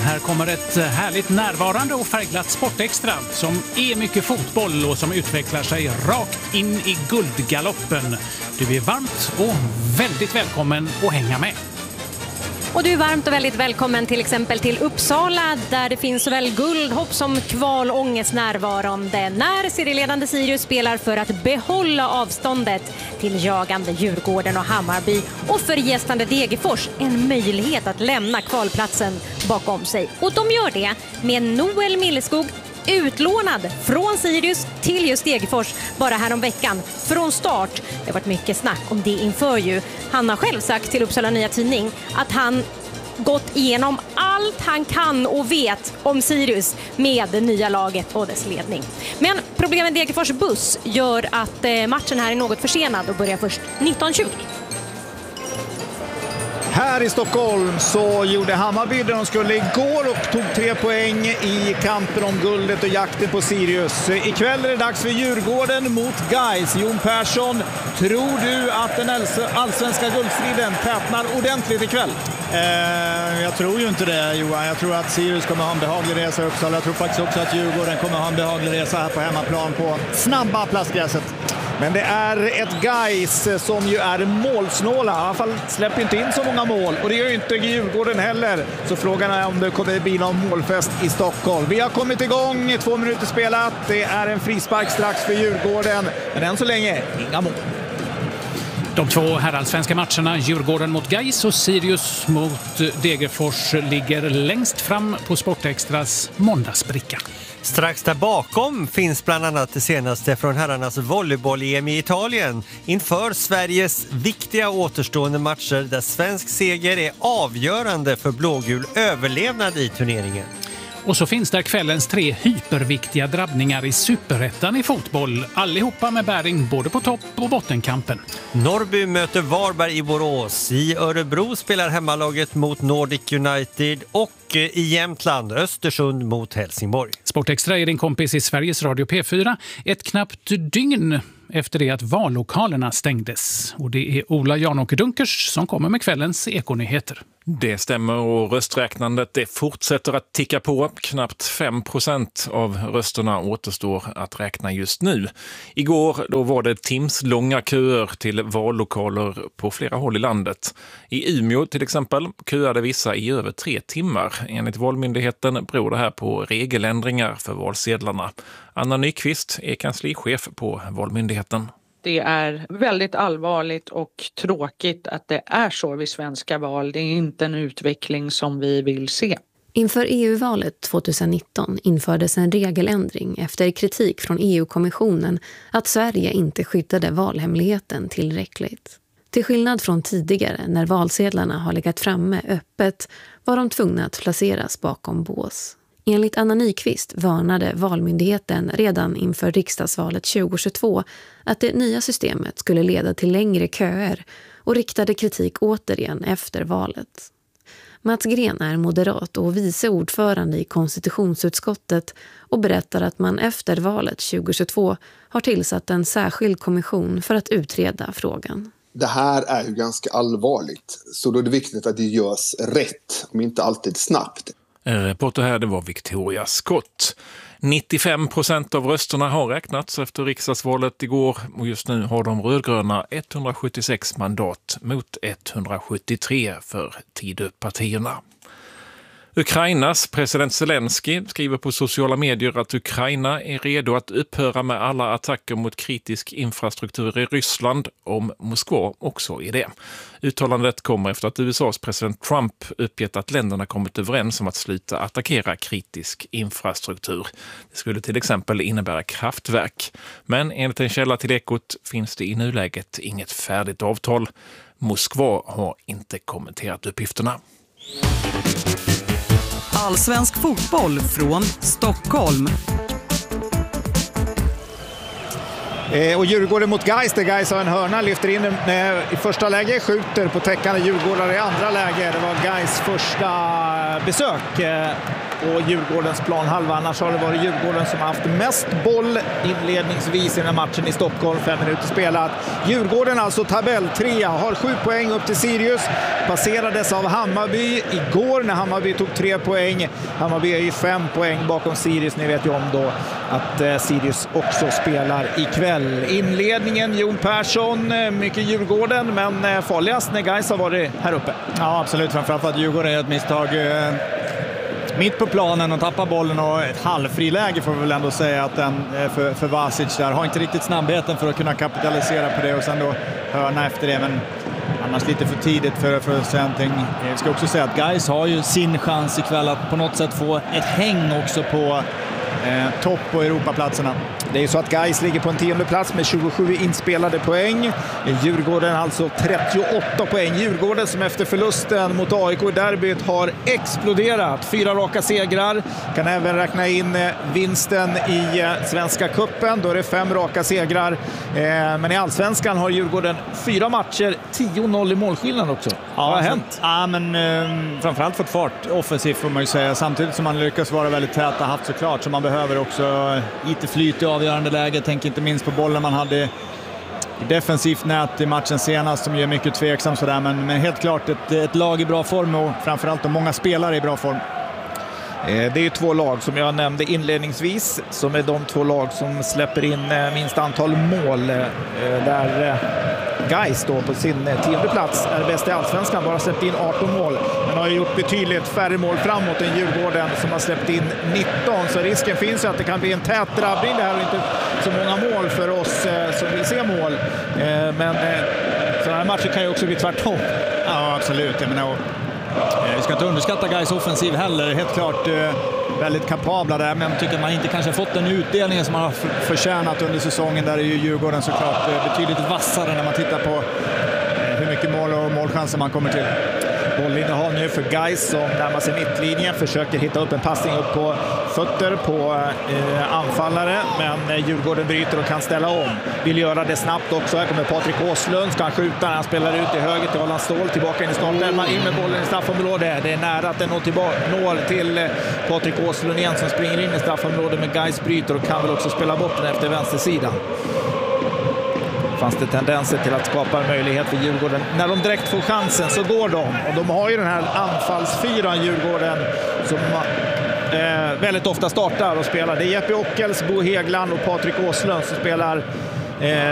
Här kommer ett härligt närvarande och färgglatt Sportextra som är mycket fotboll och som utvecklar sig rakt in i guldgaloppen. Du är varmt och väldigt välkommen att hänga med. Och du är varmt och väldigt välkommen till exempel till Uppsala där det finns såväl guldhopp som kvalångest närvarande när serieledande Sirius spelar för att behålla avståndet till jagande Djurgården och Hammarby och för gästande Degerfors en möjlighet att lämna kvalplatsen bakom sig. Och de gör det med Noel Milleskog utlånad från Sirius till just Degerfors bara här om veckan från start. Det har varit mycket snack om det inför ju. Han har själv sagt till Uppsala Nya Tidning att han gått igenom allt han kan och vet om Sirius med det nya laget och dess ledning. Men problemet med Degerfors buss gör att matchen här är något försenad och börjar först 19:20. Här i Stockholm så gjorde Hammarby det de skulle igår och tog 3 poäng i kampen om guldet och jakten på Sirius. Ikväll är det dags för Djurgården mot Gais. Jon Persson, tror du att den allsvenska guldstriden tätnar ordentligt ikväll? Jag tror ju inte det, Johan. Jag tror att Sirius kommer ha en behaglig resa i Uppsala. Jag tror faktiskt också att Djurgården kommer ha en behaglig resa här på hemmaplan på snabba plastgräset. Men det är ett Gais som ju är målsnåla. I alla fall släpper inte in så många mål. Och det gör ju inte Djurgården heller. Så frågan är om det kommer bli någon målfest i Stockholm. Vi har kommit igång, 2 minuter spelat. Det är en frispark strax för Djurgården. Men än så länge, inga mål. De 2 herrallsvenska matcherna, Djurgården mot Gais och Sirius mot Degerfors, ligger längst fram på Sportextras måndagsbricka. Strax där bakom finns bland annat det senaste från herrarnas volleyboll-EM i Italien inför Sveriges viktiga återstående matcher där svensk seger är avgörande för blågul överlevnad i turneringen. Och så finns där kvällens 3 hyperviktiga drabbningar i superettan i fotboll. Allihopa med bäring både på topp- och bottenkampen. Norrby möter Varberg i Borås. I Örebro spelar hemmalaget mot Nordic United och i Jämtland Östersund mot Helsingborg. Sportextra är din kompis i Sveriges Radio P4 ett knappt dygn efter det att vallokalerna stängdes. Och det är Ola Janåker Dunkers som kommer med kvällens ekonyheter. Det stämmer och rösträknandet det fortsätter att ticka på. Knappt 5% av rösterna återstår att räkna just nu. Igår då var det timslånga köer till vallokaler på flera håll i landet. I Umeå till exempel köade vissa i över 3 timmar. Enligt Valmyndigheten beror det här på regeländringar för valsedlarna. Anna Nyqvist är kanslichef på Valmyndigheten. Det är väldigt allvarligt och tråkigt att det är så vid svenska val. Det är inte en utveckling som vi vill se. Inför EU-valet 2019 infördes en regeländring efter kritik från EU-kommissionen att Sverige inte skyddade valhemligheten tillräckligt. Till skillnad från tidigare när valsedlarna har legat framme öppet var de tvungna att placeras bakom bås. Enligt Anna Nyqvist varnade Valmyndigheten redan inför riksdagsvalet 2022 att det nya systemet skulle leda till längre köer och riktade kritik återigen efter valet. Mats Gren är moderat och vice ordförande i konstitutionsutskottet och berättar att man efter valet 2022 har tillsatt en särskild kommission för att utreda frågan. Det här är ju ganska allvarligt, så då är det viktigt att det görs rätt, om inte alltid snabbt. Reporter här, det var Victoria Scott. 95% av rösterna har räknats efter riksdagsvalet igår och just nu har de rödgröna 176 mandat mot 173 för Tidöpartierna. Ukrainas president Zelensky skriver på sociala medier att Ukraina är redo att upphöra med alla attacker mot kritisk infrastruktur i Ryssland om Moskva också är det. Uttalandet kommer efter att USAs president Trump uppgett att länderna kommit överens om att sluta attackera kritisk infrastruktur. Det skulle till exempel innebära kraftverk. Men enligt en källa till Ekot finns det i nuläget inget färdigt avtal. Moskva har inte kommenterat uppgifterna. Allsvensk fotboll från Stockholm. Och Djurgården mot Gais, där Gais har en hörna, lyfter in i första läge, skjuter på täckande Djurgårdare i andra läge. Det var Gais första besök på Djurgårdens planhalva. Annars har det varit Djurgården som har haft mest boll inledningsvis i den här matchen i Stockholm. 5 minuter spelat. Djurgården alltså tabelltrea, har 7 poäng upp till Sirius. Passerades av Hammarby igår när Hammarby tog 3 poäng. Hammarby är ju 5 poäng bakom Sirius. Ni vet ju om då att Sirius också spelar ikväll. Inledningen Jon Persson, mycket Djurgården, men farligast när Gais har varit här uppe. Ja, absolut. Framförallt att Djurgården är ett misstag mitt på planen och tappar bollen, och ett halvfriläge får vi väl ändå säga att den för Vasic där har inte riktigt snabbheten för att kunna kapitalisera på det, och sen då hörna efter det, men annars lite för tidigt för Sventing. Jag ska också säga att Gais har ju sin chans ikväll att på något sätt få ett häng också på topp- och Europaplatserna. Det är ju så att Gais ligger på en 10:e plats med 27 inspelade poäng. Djurgården alltså 38 poäng. Djurgården som efter förlusten mot AIK i derbyt har exploderat. 4 raka segrar. Kan även räkna in vinsten i Svenska cupen. Då är det 5 raka segrar. Men i Allsvenskan har Djurgården 4 matcher, 10-0 i målskillnad också. Ja, vad har hänt? Ja, men framförallt fått fart offensivt får man ju säga. Samtidigt som man lyckas vara väldigt täta haft såklart, så man behöver också lite flyt i avgörande läge. Tänk inte minst på bollen man hade i defensivt nät i matchen senast, som är mycket tveksam sådär, men helt klart ett lag i bra form, och framförallt många spelare i bra form. Det är ju 2 lag som jag nämnde inledningsvis som är de 2 lag som släpper in minst antal mål, där Gais då på sin 10:e plats är bäst i Allsvenskan, bara släppt in 18 mål, men har gjort betydligt färre mål framåt än Djurgården som har släppt in 19, så risken finns ju att det kan bli en tät drabbning det här och inte så många mål för oss som vill se mål, men så här matcher kan ju också bli tvärtom. Ja, absolut. Jag menar, vi ska inte underskatta Gais offensiv heller. Helt klart väldigt kapabla där, men tycker att man inte kanske fått den utdelningen som man har förtjänat under säsongen. Där är ju Djurgården såklart betydligt vassare när man tittar på hur mycket mål och målchanser man kommer till. Bollinnehav nu för Gais som närmar sig mittlinjen, försöker hitta upp en passning upp på fötter på anfallare, men Djurgården bryter och kan ställa om. Vill göra det snabbt också. Här kommer Patrik Åslund, ska han skjuta, han spelar ut i höger till Allan Ståhl, tillbaka in i startelvan, in med bollen i straffområdet. Det är nära att den når till Patrik Åslund igen som springer in i straffområdet, men Gais bryter och kan väl också spela bort den efter vänstersidan. Fanns det tendenser till att skapa en möjlighet för Djurgården. När de direkt får chansen så går de. Och de har ju den här anfallsfyran Djurgården som väldigt ofta startar och spelar. Det är Jeppe Ockels, Bo Hegland och Patrik Åslund som spelar